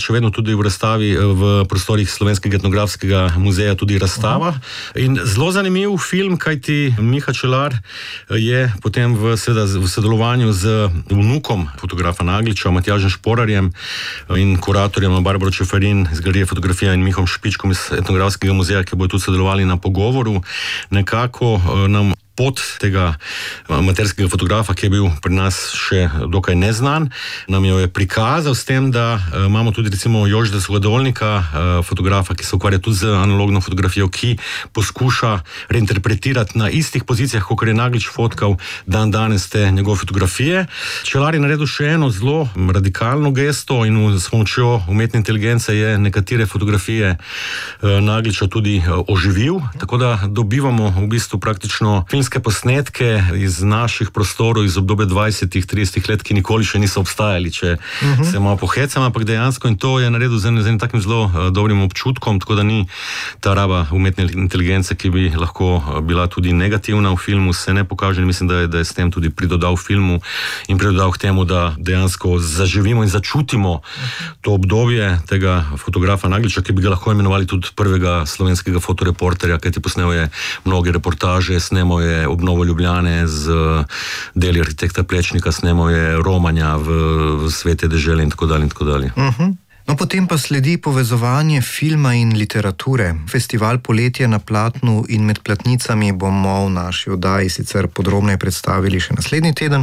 še vedno tudi v razstavi v prostorih Slovenskega etnografskega muzeja tudi razstava. In zelo zanimiv film, kajti Miha Čelar je potem v sodelovanju z vnukom fotografa Nagliča, Matjažem Šporarjem in kuratorjem Barbaro Čeferin iz Galerije fotografija in Mihom Špičkom iz etnografskega muzeja, ki bodo tudi sodelovali na pogovoru, nekako nam pot tega amaterskega fotografa, ki je bil pri nas še dokaj neznan, nam jo je prikazal s tem, da imamo tudi recimo Jožeta Suhodolnika, fotografa, ki se ukvarja tudi z analogno fotografijo, ki poskuša reinterpretirati na istih pozicijah, kot je Naglič fotkal danes te njegove fotografije. Čelar je naredil še eno zelo radikalno gesto in s pomočjo umetne inteligence je nekatere fotografije Nagliča tudi oživil, tako da dobivamo v bistvu praktično filmske posnetke iz naših prostorov iz obdobja 20-30 let, ki nikoli še niso obstajali, če se malo pohecam, ampak dejansko in to je naredil z enim takim zelo dobrim občutkom, tako da ni ta raba umetne inteligence, ki bi lahko bila tudi negativna v filmu, se ne pokaže. Mislim, da je s tem tudi pridodal filmu in pridodal k temu, da dejansko zaživimo in začutimo to obdobje tega fotografa Nagliča, ki bi ga lahko imenovali tudi prvega slovenskega fotoreporterja, kajti posnel je mnoge reportaže, snemal je obnovo Ljubljane z deli arhitekta Plečnika, snemal je romanja v Svete dežele in tako dalje in tako dalje. No, potem pa sledi povezovanje filma in literature. Festival Poletje na platnu in med platnicami bomo v naši oddaji sicer podrobneje predstavili še naslednji teden.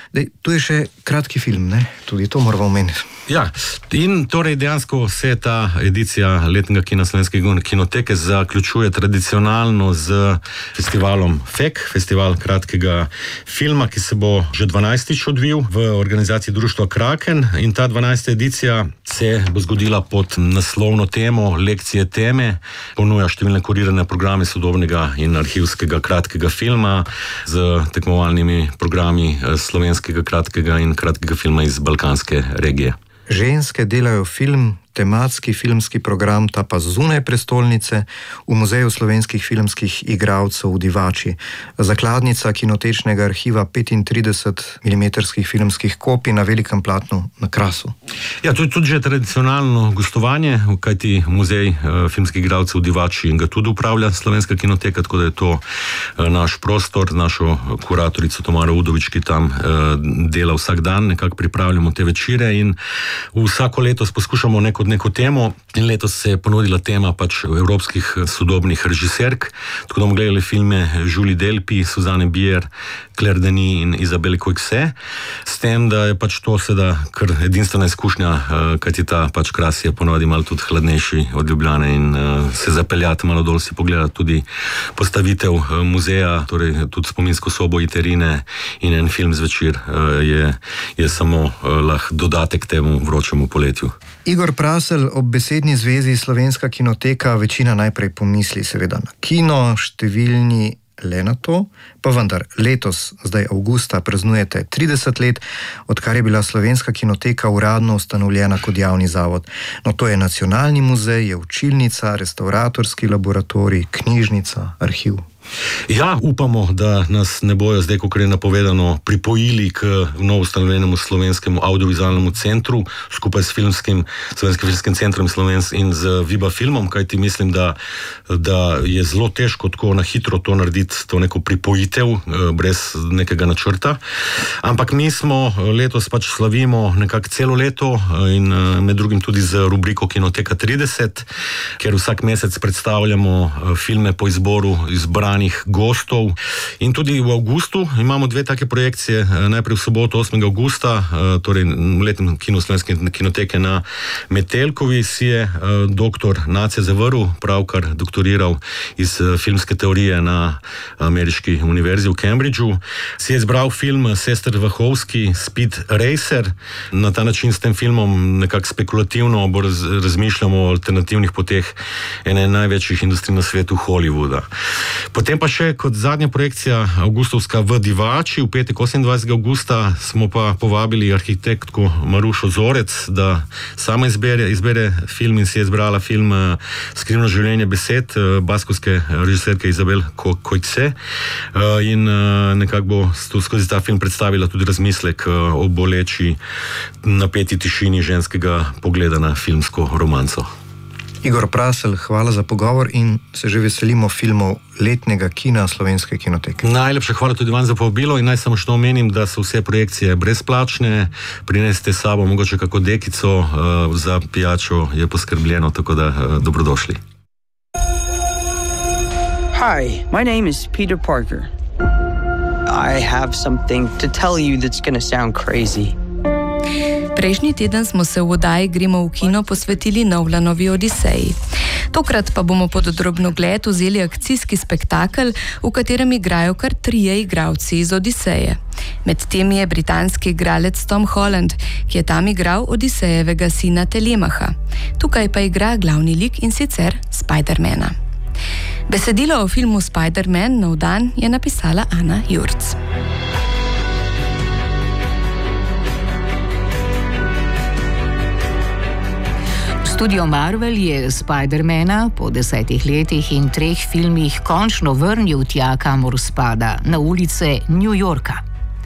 Tu je še kratki film, ne? Tudi to moramo omeniti. Ja, in torej dejansko se ta edicija letnega kina Slovenske kinoteke zaključuje tradicionalno z festivalom FEK, festival kratkega filma, ki se bo že 12. odvil v organizaciji društva Kraken, in ta 12. edicija se bo zgodila pod naslovno temo Lekcije teme, ponuja številne kurirane programe sodobnega in arhivskega kratkega filma z tekmovalnimi programi slovenskega kratkega in kratkega filma iz balkanske regije. Ženske delajo film, tematski filmski program, ta pa zunaj prestolnice, v Muzeju slovenskih filmskih igralcev v Divači. Zakladnica kinotečnega arhiva 35 mm filmskih kopij na velikem platnu na Krasu. Ja, to je tudi že tradicionalno gostovanje, kajti Muzej filmskih igralcev v Divači ga tudi upravlja Slovenska kinoteka, tako da je to naš prostor, našo kuratorico Tamaro Udovič, ki tam dela vsak dan, nekako pripravljamo te večere in vsako letos poskušamo neko temo, in letos se je ponudila tema pač evropskih sodobnih režiserk, tako da bomo gledali filme Julie Delpy, Suzanne Bier, Claire Denis in Isabelle Coixet, s tem, da je pač to seveda kar edinstvena izkušnja, kajti ta pač Kras je ponovadi malo tudi hladnejši od Ljubljane in se zapeljati malo dol, si pogledati tudi postavitev muzeja, torej tudi spominsko sobo Iterine in en film zvečer je samo lahko dodatek temu vročemu poletju. Igor Prasel, ob besedni zvezi Slovenska kinoteka večina najprej pomisli seveda na kino, številni le na to, pa vendar letos, zdaj avgusta, praznujete 30 let, odkar je bila Slovenska kinoteka uradno ustanovljena kot javni zavod. No, to je nacionalni muzej, je učilnica, restavratorski laboratorij, knjižnica, arhiv. Ja, upamo, da nas ne bojo zdaj, kot je napovedano, pripojili k novoustanovljenemu slovenskemu audiovizualnemu centru skupaj s Slovenskim filmskim centrom in z Viba filmom, kajti mislim, da je zelo težko tako na hitro to narediti, to neko pripojitev brez nekega načrta. Ampak mi smo letos pač slavimo nekako celo leto in med drugim tudi z rubriko Kinoteka 30, kjer vsak mesec predstavljamo filme po izboru izbranih gostov. In tudi v avgustu imamo dve take projekcije. Najprej v soboto 8. avgusta, torej v letnem kinu Slovenske kinoteke na Metelkovi, si je doktor Nace Zavrl, pravkar doktoriral iz filmske teorije na ameriški univerzi v Cambridgeu, si je izbral film Sester Vahovski Speed Racer. Na ta način s tem filmom nekako spekulativno razmišljamo o alternativnih poteh ene največjih industrij na svetu, Hollywooda. Potem pa še kot zadnja projekcija avgustovska v Divači, v petek 28. augusta smo pa povabili arhitektku Marušo Zorec, da sama izbere film in si je izbrala film Skrivno življenje besed baskovske režiserke Izabel Kojce in nekako bo skozi ta film predstavila tudi razmislek o boleči napeti tišini ženskega pogleda na filmsko romanco. Igor Prasel, hvala za pogovor in se že veselimo filmov letnega kina Slovenske kinoteke. Najlepša hvala tudi vam za povabilo in naj samo še omenim, da so vse projekcije brezplačne, prinesite s sabo mogoče kako dekico, za pijačo je poskrbljeno, tako da dobrodošli. Hi, my name is Peter Parker. I have something to tell you that's going to sound crazy. Prejšnji teden smo se v oddaji Gremo v kino posvetili Nolanovi Odiseji. Tokrat pa bomo pod drobnogled vzeli akcijski spektakel, v katerem igrajo kar 3 igralci iz Odiseje. Med temi je britanski igralec Tom Holland, ki je tam igral Odisejevega sina Telemaha. Tukaj pa igra glavni lik in sicer Spidermana. Besedilo o filmu Spider-Man nov dan je napisala Ana Jurc. Studio Marvel je Spider-mana po 10 letih in 3 filmih končno vrnil tja, kamor spada, na ulice New Yorka.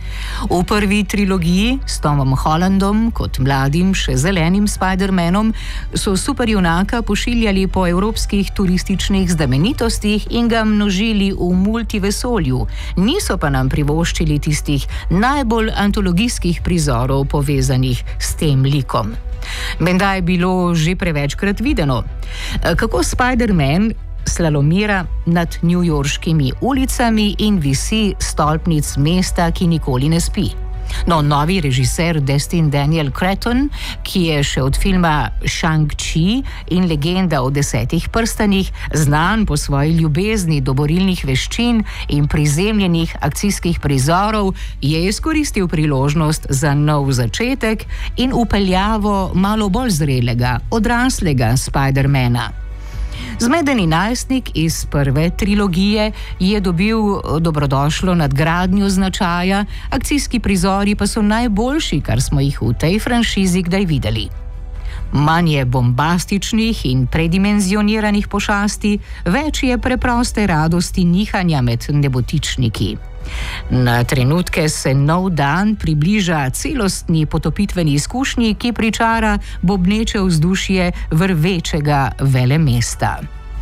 V prvi trilogiji s Tomom Hollandom kot mladim, še zelenim Spider-manom so superjunaka pošiljali po evropskih turističnih znamenitostih in ga množili v multivesolju, niso pa nam privoščili tistih najbolj antologijskih prizorov povezanih s tem likom. Menda je bilo že prevečkrat videno, kako Spider-Man slalomira nad newyorškimi ulicami in visi stolpnic mesta, ki nikoli ne spi. No, novi režiser Destin Daniel Cretton, ki je še od filma Shang-Chi in Legenda o 10 prstanih znan po svoji ljubezni do borilnih veščin in prizemljenih akcijskih prizorov, je izkoristil priložnost za nov začetek in upeljavo malo bolj zrelega, odraslega Spider-mana. Zmedeni najstnik iz prve trilogije je dobil dobrodošlo nadgradnjo značaja, akcijski prizori pa so najboljši, kar smo jih v tej franšizi kdaj videli. Manj je bombastičnih in predimenzioniranih pošasti, več je preproste radosti nihanja med nebotičniki. Na trenutke se nov dan približa celostni potopitveni izkušnji, ki pričara bobneče vzdušje vrvečega velemesta.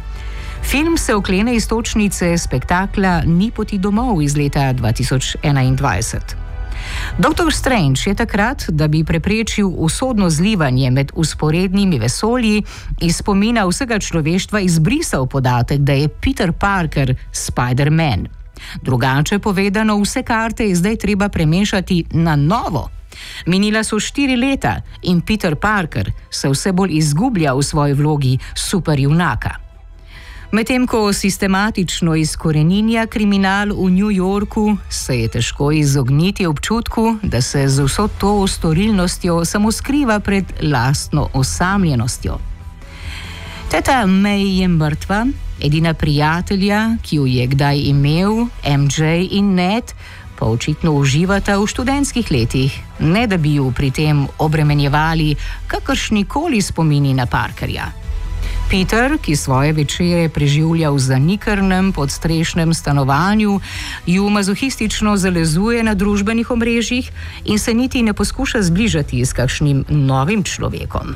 Film se oklene iztočnice spektakla Ni poti domov iz leta 2021. Dr. Strange je takrat, da bi preprečil usodno zlivanje med usporednimi vesolji, iz spomina vsega človeštva izbrisal podatek, da je Peter Parker Spider-Man. Drugače povedano, vse karte je zdaj treba premešati na novo. Minila so 4 leta in Peter Parker se vse bolj izgublja v svoji vlogi superjunaka. Medtem ko sistematično izkoreninja kriminal v New Yorku, se je težko izogniti občutku, da se z vso to storilnostjo samo skriva pred lastno osamljenostjo. Teta May je mrtva, edina prijatelja, ki jo je kdaj imel, MJ in Ned, pa očitno uživata v študentskih letih, ne da bi ju pri tem obremenjevali kakršnikoli spomini na Parkerja. Peter, ki svoje večere preživlja v zanikrnem podstrešnem stanovanju, ju mazohistično zalezuje na družbenih omrežjih in se niti ne poskuša zbližati s kakšnim novim človekom.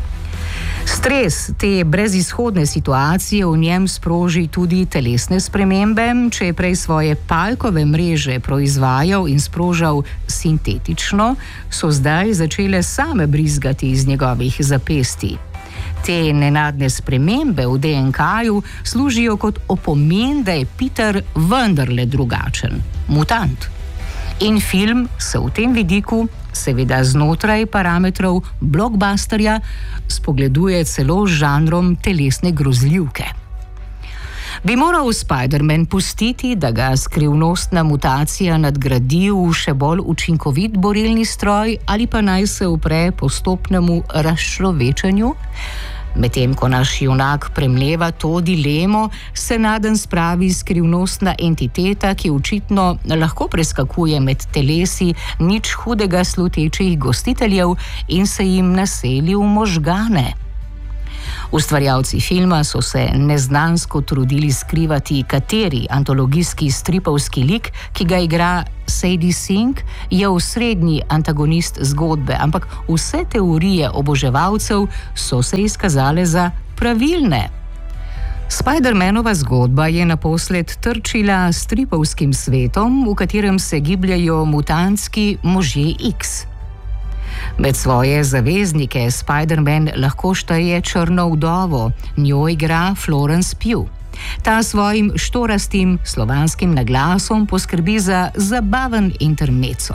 Stres te brezizhodne situacije v njem sproži tudi telesne spremembe, če je prej svoje palkove mreže proizvajal in sprožal sintetično, so zdaj začele same brizgati iz njegovih zapestij. Te nenadne spremembe v DNK-ju služijo kot opomin, da je Peter vendarle drugačen, mutant. In film se v tem vidiku, seveda znotraj parametrov blockbusterja, spogleduje celo z žanrom telesne grozljivke. Bi moral Spider-Man pustiti, da ga skrivnostna mutacija nadgradi v še bolj učinkovit borilni stroj ali pa naj se upre postopnemu razčlovečenju? Medtem ko naš junak premleva to dilemo, se naden spravi skrivnostna entiteta, ki očitno lahko preskakuje med telesi nič hudega slutečih gostiteljev in se jim naseli v možgane. Ustvarjalci filma so se neznansko trudili skrivati, kateri antologijski stripovski lik, ki ga igra Sadie Sink, je osrednji antagonist zgodbe, ampak vse teorije oboževalcev so se izkazale za pravilne. Spider-Manova zgodba je naposled trčila s stripovskim svetom, v katerem se gibljajo mutantski možje X. Med svoje zaveznike Spider-Man lahko šteje Črno vdovo, njo igra Florence Pugh. Ta svojim štorastim slovanskim naglasom poskrbi za zabaven intermezzo.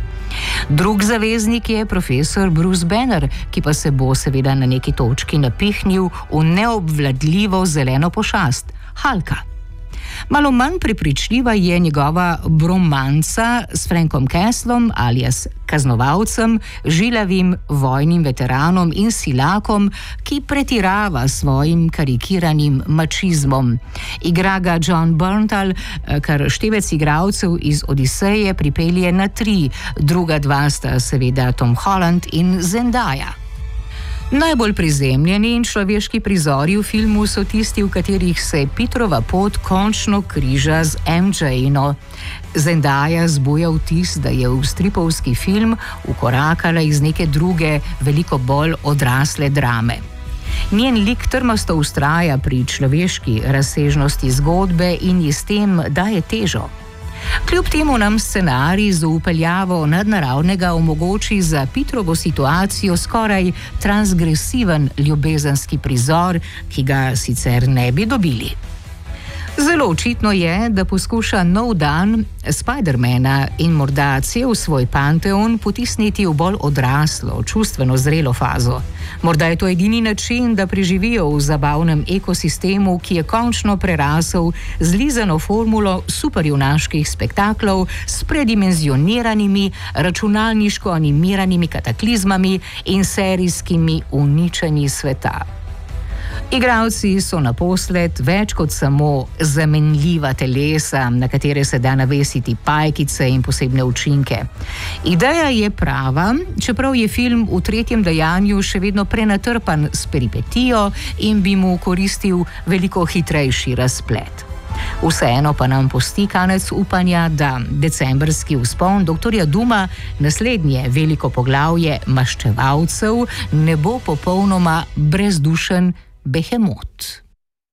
Drug zaveznik je profesor Bruce Banner, ki pa se bo seveda na neki točki napihnil v neobvladljivo zeleno pošast, Hulka. Malo manj prepričljiva je njegova bromanca s Frankom Castlom alias kaznovalcem, žilavim vojnim veteranom in silakom, ki pretirava svojim karikiranim mačizmom. Igra ga John Bernthal, kar števec igralcev iz Odiseje pripelje na 3, druga 2 sta seveda Tom Holland in Zendaya. Najbolj prizemljeni in človeški prizori v filmu so tisti, v katerih se Petrova pot končno križa z MJ-no. Zendaya zbuja vtis, da je v stripovski film ukorakala iz neke druge, veliko bolj odrasle drame. Njen lik trmasto vztraja pri človeški razsežnosti zgodbe in ji s tem daje težo. Kljub temu nam scenarij z vpeljavo nadnaravnega omogoči za Petrovo situacijo skoraj transgresiven ljubezenski prizor, ki ga sicer ne bi dobili. Zelo očitno je, da poskuša nov dan Spider-mana in morda cel svoj panteon potisniti v bolj odraslo, čustveno zrelo fazo. Morda je to edini način, da preživijo v zabavnem ekosistemu, ki je končno prerasel zlizano formulo superjunaških spektaklov s predimenzioniranimi, računalniško animiranimi kataklizmami in serijskimi uničenji sveta. Igralci so naposled več kot samo zamenljiva telesa, na katere se da navesiti pajkice in posebne učinke. Ideja je prava, čeprav je film v 3. dejanju še vedno prenatrpan s peripetijo in bi mu koristil veliko hitrejši razplet. Vseeno pa nam pusti kanec upanja, da decembrski vzpon dr. Duma, naslednje veliko poglavje maščevalcev, ne bo popolnoma brezdušen behemot.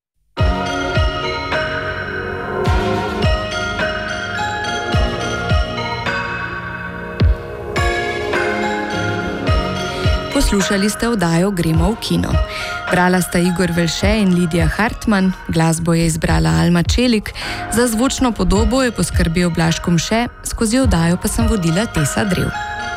Poslušali ste oddajo Gremo v kino. Brala sta Igor Velše in Lidija Hartmann, glasbo je izbrala Alma Čelik, za zvočno podobo je poskrbel Blaž Komše, skozi oddajo pa sem vodila Tesa Drev.